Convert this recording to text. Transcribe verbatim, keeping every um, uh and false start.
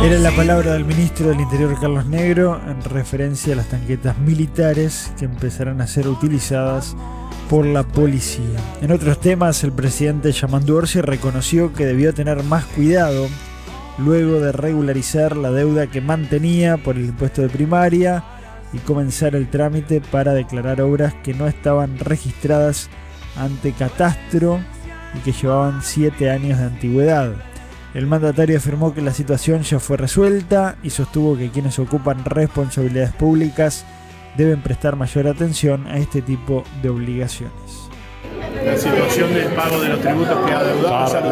Era la palabra del ministro del Interior, Carlos Negro, en referencia a las tanquetas militares que empezarán a ser utilizadas por la policía. En otros temas, el presidente Yamandu Orsi reconoció que debió tener más cuidado luego de regularizar la deuda que mantenía por el impuesto de primaria y comenzar el trámite para declarar obras que no estaban registradas ante Catastro y que llevaban siete años de antigüedad. El mandatario afirmó que la situación ya fue resuelta y sostuvo que quienes ocupan responsabilidades públicas deben prestar mayor atención a este tipo de obligaciones. La situación del pago de los tributos que ha adeudado.